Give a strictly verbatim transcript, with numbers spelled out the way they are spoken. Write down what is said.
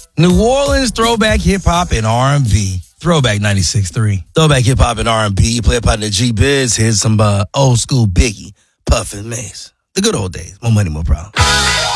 New Orleans throwback hip hop and R and B. Throwback ninety-six point three. Throwback hip hop and R and B. You play a part of the G-Biz. Here's some uh, old school Biggie, Puff and Mace. The good old days. More money, more problems.